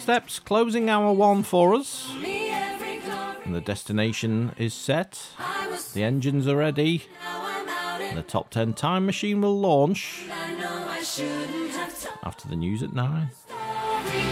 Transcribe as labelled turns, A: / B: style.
A: steps closing hour 1 for us. And the destination is set. The engines are ready. And the Top 10 Time Machine will launch after the news at 9.